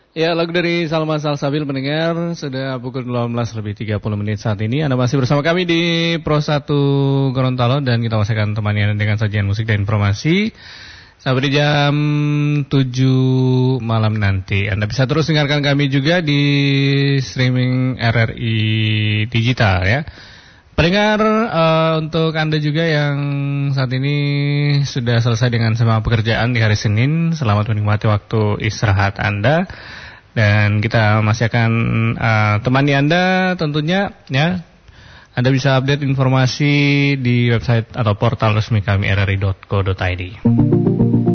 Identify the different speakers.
Speaker 1: Ya, lagu dari Salma Salsabil mendengar sudah pukul 18:30 saat ini. Anda masih bersama kami di Pro 1 Gorontalo dan kita masih akan temani Anda dengan sajian musik dan informasi sampai di jam 7 malam nanti. Anda bisa terus dengarkan kami juga di streaming RRI Digital ya. Pendengar, untuk Anda juga yang saat ini sudah selesai dengan semua pekerjaan di hari Senin, selamat menikmati waktu istirahat Anda. Dan kita masih akan temani Anda tentunya ya. Anda bisa update informasi di website atau portal resmi kami rri.co.id.